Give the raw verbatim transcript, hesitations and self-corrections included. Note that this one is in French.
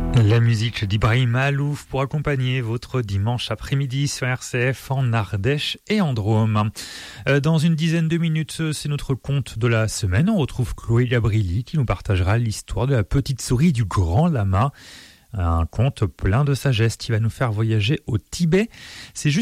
La musique d'Ibrahim Alouf pour accompagner votre dimanche après-midi sur R C F en Ardèche et en Drôme. Dans une dizaine de minutes, c'est notre conte de la semaine. On retrouve Chloé Gabrieli qui nous partagera l'histoire de la petite souris du grand lama. Un conte plein de sagesse qui va nous faire voyager au Tibet. C'est juste